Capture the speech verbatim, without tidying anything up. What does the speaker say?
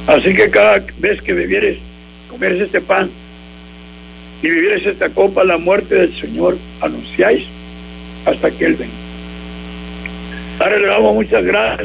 Así que cada vez que bebieres, comieres este pan y bebieres esta copa, la muerte del Señor anunciáis hasta que Él venga. Ahora le damos muchas gracias.